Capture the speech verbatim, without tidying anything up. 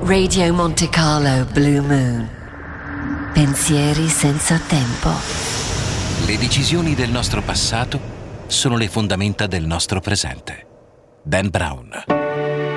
Radio Monte Carlo Blue Moon. Pensieri senza tempo. Le decisioni del nostro passato sono le fondamenta del nostro presente. Dan Brown.